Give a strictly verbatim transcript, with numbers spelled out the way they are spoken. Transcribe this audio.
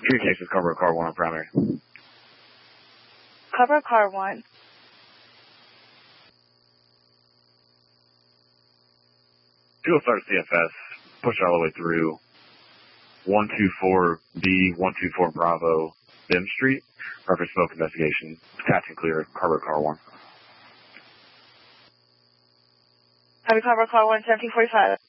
Communications, Carver Car one on primary. Carver Car one. Fuel start C F S. Push all the way through. one two four B, one two four Bravo, Bim Street. Perfect smoke investigation. Catch and clear, Carver Car one. Carver Car one, seventeen forty-five.